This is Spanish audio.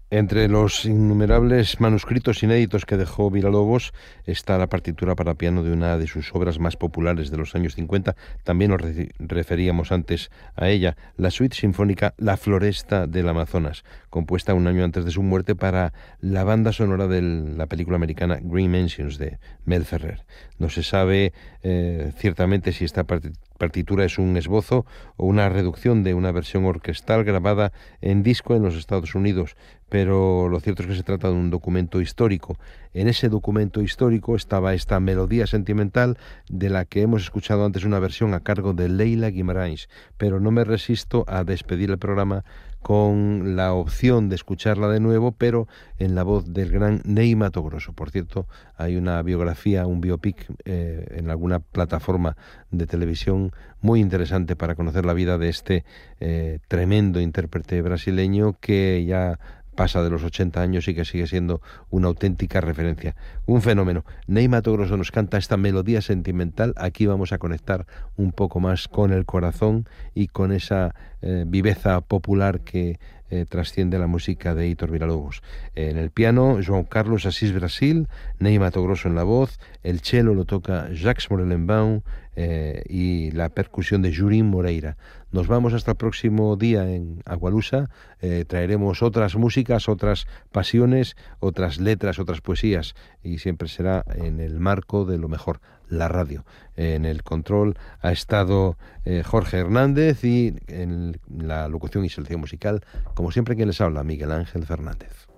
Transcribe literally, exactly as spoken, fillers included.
Entre los innumerables manuscritos inéditos que dejó Villalobos está la partitura para piano de una de sus obras más populares de los años cincuenta. También nos re- referíamos antes a ella, la suite sinfónica La Floresta del Amazonas, compuesta un año antes de su muerte para la banda sonora de la película americana Green Mansions de Mel Ferrer. No se sabe eh, ciertamente si esta partitura partitura es un esbozo o una reducción de una versión orquestal grabada en disco en los Estados Unidos, pero lo cierto es que se trata de un documento histórico. En ese documento histórico estaba esta melodía sentimental de la que hemos escuchado antes una versión a cargo de Leila Guimarães, pero no me resisto a despedir el programa con la opción de escucharla de nuevo, pero en la voz del gran Ney Matogrosso. Por cierto, hay una biografía, un biopic eh, en alguna plataforma de televisión muy interesante para conocer la vida de este eh, tremendo intérprete brasileño que ya pasa de los ochenta años y que sigue siendo una auténtica referencia. Un fenómeno. Ney Matogrosso nos canta esta melodía sentimental. Aquí vamos a conectar un poco más con el corazón y con esa eh, viveza popular que eh, trasciende la música de Héctor Villalobos. En el piano, João Carlos Assis Brasil, Ney Matogrosso en la voz, el cello lo toca Jacques Morellenbaum eh, y la percusión de Jurim Moreira. Nos vamos hasta el próximo día en Agualusa. Eh, traeremos otras músicas, otras pasiones, otras letras, otras poesías, y siempre será en el marco de lo mejor, la radio. En el control ha estado eh, Jorge Hernández y en la locución y selección musical, como siempre, quien les habla, Miguel Ángel Fernández.